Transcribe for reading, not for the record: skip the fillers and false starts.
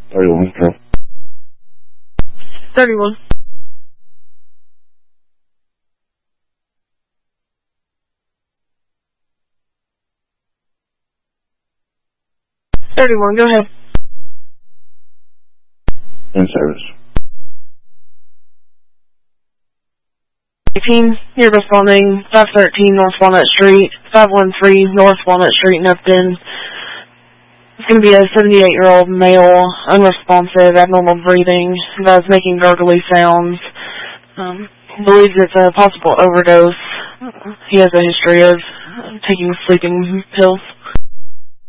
31, Carol. 31. Go ahead. In service. 18, you're responding 513 North Walnut Street, 513 North Walnut Street in Upton. It's going to be a 78-year-old male, unresponsive, abnormal breathing, that's making gurgly sounds. Believes it's a possible overdose. He has a history of taking sleeping pills.